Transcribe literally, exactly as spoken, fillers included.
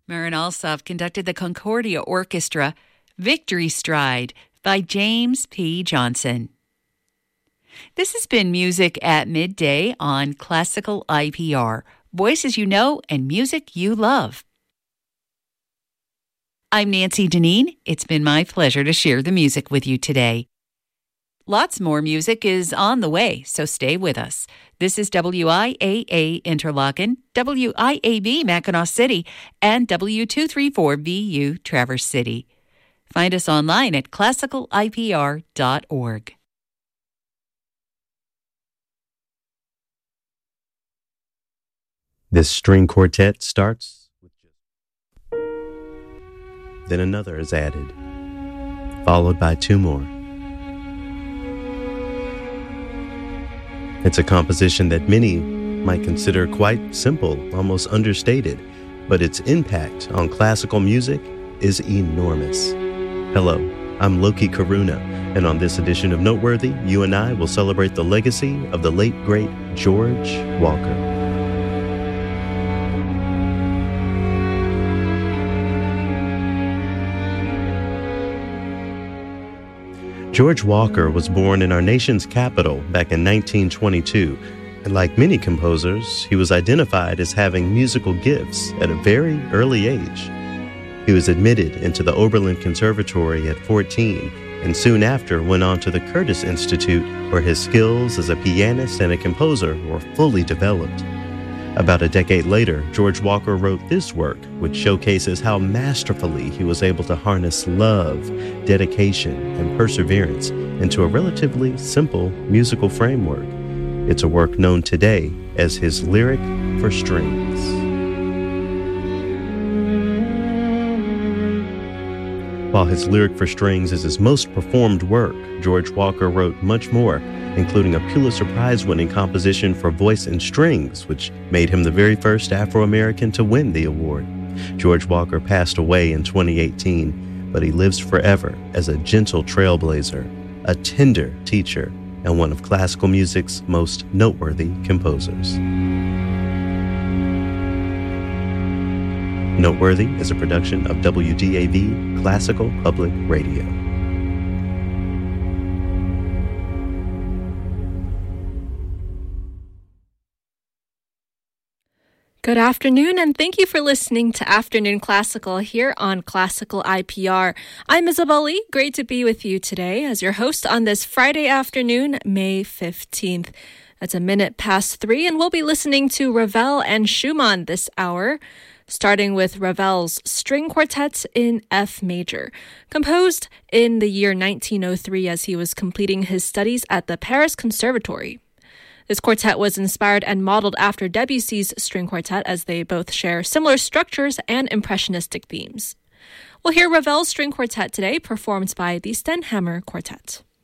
Marin Alsop conducted the Concordia Orchestra, Victory Stride by James P. Johnson. This has been Music at Midday on Classical I P R. Voices you know and music you love. I'm Nancy Deneen. It's been my pleasure to share the music with you today. Lots more music is on the way, so stay with us. This is W I A A Interlaken, W I A B Mackinac City, and W two thirty-four V U Traverse City. Find us online at classical I P R dot org. This string quartet starts with just... Then another is added, followed by two more. It's a composition that many might consider quite simple, almost understated, but its impact on classical music is enormous. Hello, I'm Loki Karuna, and on this edition of Noteworthy, you and I will celebrate the legacy of the late, great George Walker. George Walker was born in our nation's capital back in nineteen twenty-two, and like many composers, he was identified as having musical gifts at a very early age. He was admitted into the Oberlin Conservatory at fourteen, and soon after went on to the Curtis Institute, where his skills as a pianist and a composer were fully developed. About a decade later, George Walker wrote this work, which showcases how masterfully he was able to harness love, dedication, and perseverance into a relatively simple musical framework. It's a work known today as his Lyric for Strings. While his Lyric for Strings is his most performed work, George Walker wrote much more, including a Pulitzer Prize-winning composition for voice and strings, which made him the very first Afro-American to win the award. George Walker passed away in twenty eighteen, but he lives forever as a gentle trailblazer, a tender teacher, and one of classical music's most noteworthy composers. Noteworthy is a production of W D A V Classical Public Radio. Good afternoon, and thank you for listening to Afternoon Classical here on Classical I P R. I'm Isabel Lee. Great to be with you today as your host on this Friday afternoon, May fifteenth. That's a minute past three, and we'll be listening to Ravel and Schumann this hour, starting with Ravel's String Quartet in F major, composed in the year nineteen oh three as he was completing his studies at the Paris Conservatory. This quartet was inspired and modeled after Debussy's String Quartet, as they both share similar structures and impressionistic themes. We'll hear Ravel's String Quartet today, performed by the Stenhammar Quartet.